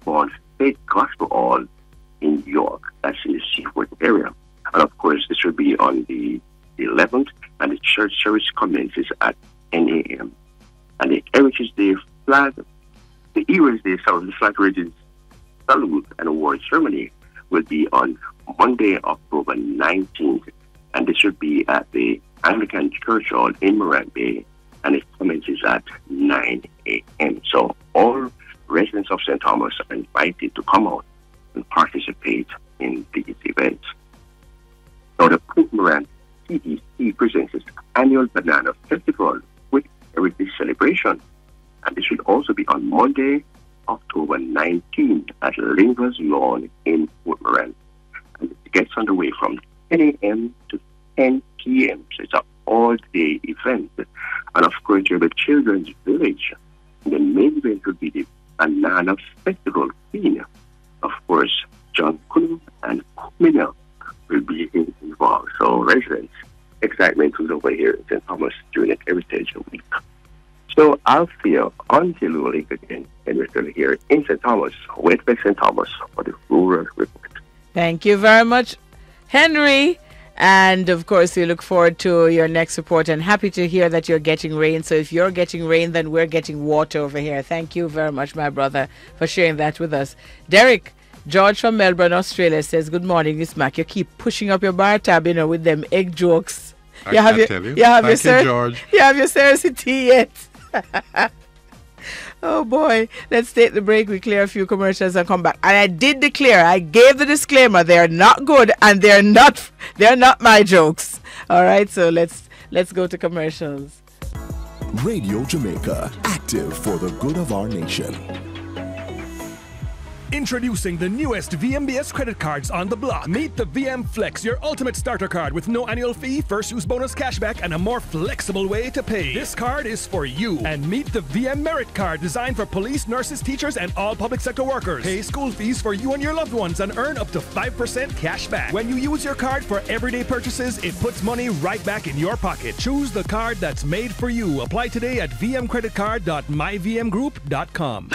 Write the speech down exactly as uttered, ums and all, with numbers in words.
called Faith Gospel Hall in York. That's in the Seaforth area. And of course, this will be on the eleventh, and the church service commences at ten a.m. And the Heritage Day flag, the Heroes Day, sorry, the flag raising salute and award ceremony will be on Monday, October nineteenth, and this will be at the Anglican Church Hall in Morant Bay, and it commences at nine a.m. So all residents of Saint Thomas are invited to come out and participate in these events. Now, the Port Morant C D C presents its annual Banana Festival with Heritage Celebration, and this will also be on Monday, October nineteenth at Linger's Lawn in Port Morant. And it gets underway from ten a.m. to ten p.m. So it's an all-day event. And of course, you have a children's village. And the main event will be the Banana Festival Queen. Of course, John Kuhn and Kumina will be involved. So residents, excitement is over here in Saint Thomas during the Heritage Week. So I'll see you until we link again, and we're still here in Saint Thomas, with Saint Thomas for the Rural Report. Thank you very much, Henry. And of course, we look forward to your next report, and happy to hear that you're getting rain. So if you're getting rain, then we're getting water over here. Thank you very much, my brother, for sharing that with us. Derek, George from Melbourne, Australia says, good morning, Miss Mac. You keep pushing up your bar tab, you know, with them egg jokes. I you have can't your, tell you. You have Thank your you, ser- George. You have your Cersei tea yet. Oh boy, let's take the break. We clear a few commercials and come back. And I did declare, I gave the disclaimer, they're not good and they're not they're not my jokes. All right, so let's let's go to commercials. Radio Jamaica, active for the good of our nation. Introducing the newest V M B S credit cards on the block. Meet the V M Flex, your ultimate starter card with no annual fee, first use bonus cashback, and a more flexible way to pay. This card is for you. And meet the V M Merit card, designed for police, nurses, teachers, and all public sector workers. Pay school fees for you and your loved ones and earn up to five percent cash back. When you use your card for everyday purchases, it puts money right back in your pocket. Choose the card that's made for you. Apply today at v m credit card dot my v m group dot com.